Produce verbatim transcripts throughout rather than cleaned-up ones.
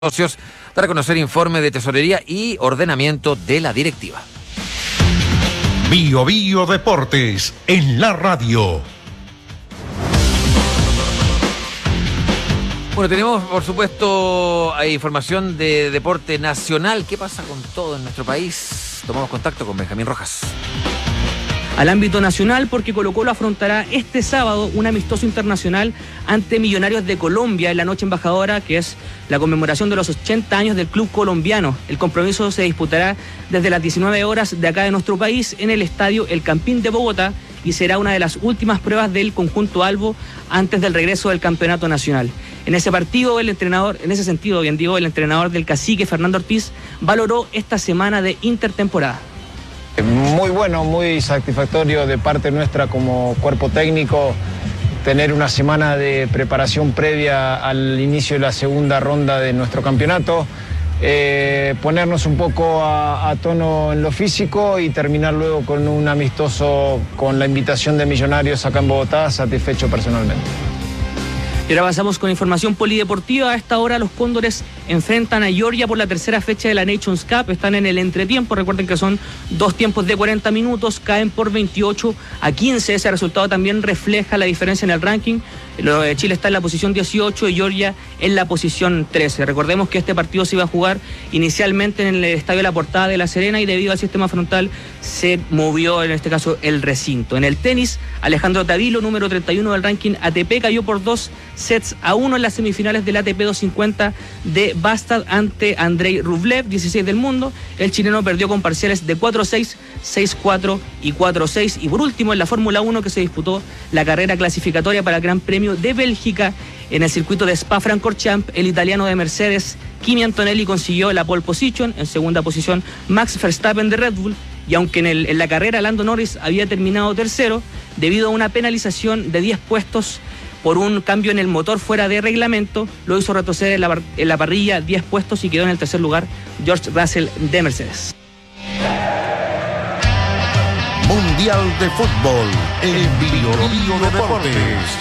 Socios para conocer informe de tesorería y ordenamiento de la directiva. Bio Bio Deportes en la radio. Bueno, tenemos por supuesto información de deporte nacional. ¿Qué pasa con todo en nuestro país? Tomamos contacto con Benjamín Rojas. Al ámbito nacional, porque Colo-Colo afrontará este sábado un amistoso internacional ante Millonarios de Colombia en la noche embajadora, que es la conmemoración de los ochenta años del club colombiano. El compromiso se disputará desde las diecinueve horas de acá de nuestro país en el estadio El Campín de Bogotá y será una de las últimas pruebas del conjunto albo antes del regreso del campeonato nacional. En ese partido, el entrenador, en ese sentido, bien digo, el entrenador del Cacique, Fernando Ortiz, valoró esta semana de intertemporada. Muy bueno, muy satisfactorio de parte nuestra como cuerpo técnico tener una semana de preparación previa al inicio de la segunda ronda de nuestro campeonato, eh, ponernos un poco a, a tono en lo físico y terminar luego con un amistoso con la invitación de Millonarios acá en Bogotá, satisfecho personalmente. Y ahora avanzamos con información polideportiva. A esta hora los Cóndores enfrentan a Georgia por la tercera fecha de la Nations Cup. Están en el entretiempo. Recuerden que son dos tiempos de cuarenta minutos. Caen por veintiocho a quince. Ese resultado también refleja la diferencia en el ranking. Chile está en la posición dieciocho y Georgia en la posición trece. Recordemos que este partido se iba a jugar inicialmente en el Estadio La Portada de La Serena y debido al sistema frontal se movió en este caso el recinto. En el tenis, Alejandro Tavilo, número treinta y uno del ranking A T P, cayó por dos sets a uno en las semifinales del A T P doscientos cincuenta de Bastad ante Andrei Rublev, dieciséis del mundo. El chileno perdió con parciales de cuatro seis, seis cuatro y cuatro seis. Y por último, en la Fórmula uno que se disputó la carrera clasificatoria para el Gran Premio de Bélgica en el circuito de Spa-Francorchamps, el italiano de Mercedes, Kimi Antonelli, consiguió la pole position. En segunda posición, Max Verstappen de Red Bull. Y aunque en, el, en la carrera Lando Norris había terminado tercero, debido a una penalización de diez puestos por un cambio en el motor fuera de reglamento, lo hizo retroceder en la, en la parrilla diez puestos y quedó en el tercer lugar George Russell de Mercedes. Mundial de Fútbol en Bio Bio Deportes.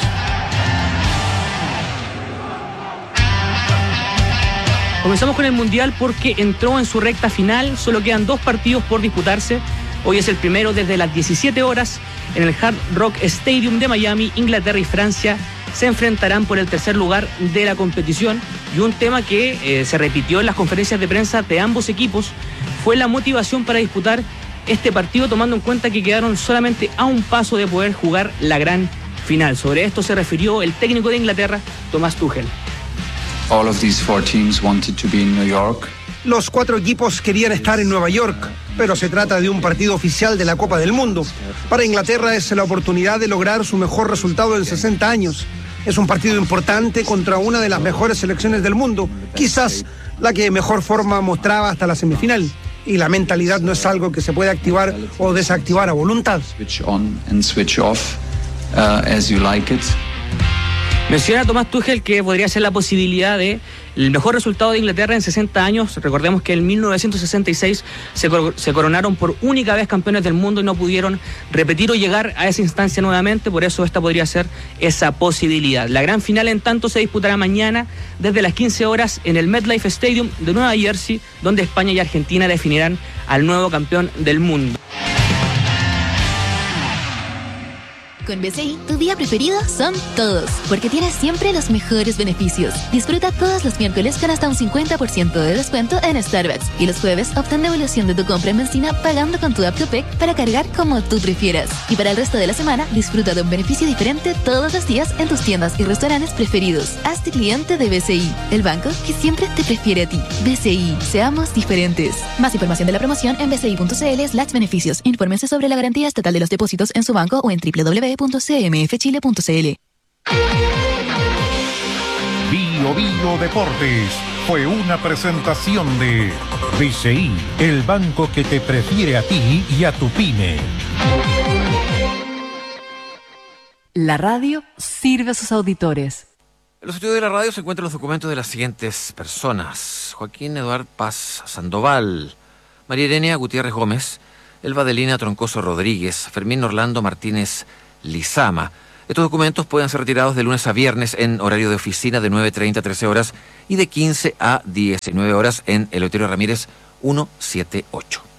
Comenzamos con el Mundial porque entró en su recta final, solo quedan dos partidos por disputarse. Hoy es el primero desde las diecisiete horas en el Hard Rock Stadium de Miami. Inglaterra y Francia se enfrentarán por el tercer lugar de la competición y un tema que eh, se repitió en las conferencias de prensa de ambos equipos fue la motivación para disputar este partido, tomando en cuenta que quedaron solamente a un paso de poder jugar la gran final. Sobre esto se refirió el técnico de Inglaterra, Thomas Tuchel. All of these four teams wanted to be in New York. Los cuatro equipos querían estar en Nueva York, pero se trata de un partido oficial de la Copa del Mundo. Para Inglaterra es la oportunidad de lograr su mejor resultado en sesenta años. Es un partido importante contra una de las mejores selecciones del mundo, quizás la que mejor forma mostraba hasta la semifinal. Y la mentalidad no es algo que se puede activar o desactivar a voluntad. Switch on and switch off, uh, as you like it. Menciona Thomas Tuchel que podría ser la posibilidad de el mejor resultado de Inglaterra en sesenta años. Recordemos que en mil novecientos sesenta y seis se, cor- se coronaron por única vez campeones del mundo y no pudieron repetir o llegar a esa instancia nuevamente. Por eso esta podría ser esa posibilidad. La gran final, en tanto, se disputará mañana desde las quince horas en el MetLife Stadium de Nueva Jersey, donde España y Argentina definirán al nuevo campeón del mundo. Con B C I, tu día preferido son todos, porque tienes siempre los mejores beneficios. Disfruta todos los miércoles con hasta un cincuenta por ciento de descuento en Starbucks y los jueves obtén devolución de tu compra en benzina pagando con tu app Tupec para cargar como tú prefieras. Y para el resto de la semana, disfruta de un beneficio diferente todos los días en tus tiendas y restaurantes preferidos. Hazte cliente de B C I, el banco que siempre te prefiere a ti. B C I, seamos diferentes. Más información de la promoción en bci.cl slash beneficios. Infórmense sobre la garantía estatal de los depósitos en su banco o en doble u doble u doble u punto c m f chile punto c l. Bio Bio Deportes fue una presentación de B C I, el banco que te prefiere a ti y a tu pyme. La radio sirve a sus auditores. En los estudios de la radio se encuentran los documentos de las siguientes personas: Joaquín Eduard Paz Sandoval, María Irenia Gutiérrez Gómez, Elba Delina Troncoso Rodríguez, Fermín Orlando Martínez Lizama, Estos documentos pueden ser retirados de lunes a viernes en horario de oficina de nueve treinta a trece horas y de quince a diecinueve horas en Eleuterio Ramírez ciento setenta y ocho.